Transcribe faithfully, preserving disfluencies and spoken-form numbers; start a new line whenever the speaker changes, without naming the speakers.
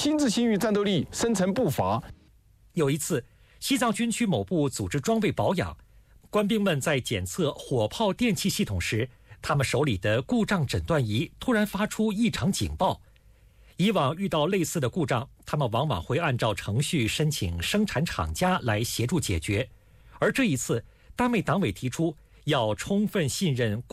新制新域战斗力生成步伐。
有一次，西藏军区某部组织装备保养，官兵们在检测火炮电气系统时，他们手里的故障诊断仪突然发出异常警报。以往遇到类似的故障，他们往往会按照程序申请生产厂家来协助解决，而这一次，丹麦党委提出要充分信任